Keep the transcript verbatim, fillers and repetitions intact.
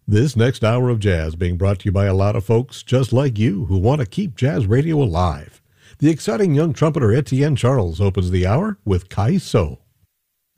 This next hour of jazz being brought to you by a lot of folks just like you who want to keep jazz radio alive. The exciting young trumpeter Etienne Charles opens the hour with Kai So.